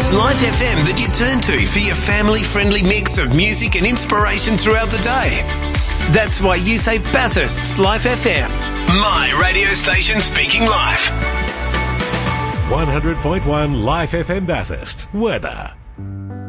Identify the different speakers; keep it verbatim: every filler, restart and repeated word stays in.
Speaker 1: It's Life F M that you turn to for your family-friendly mix of music and inspiration throughout the day. That's why you say Bathurst's Life F M. My radio station speaking life.
Speaker 2: one hundred point one Life F M Bathurst. Weather.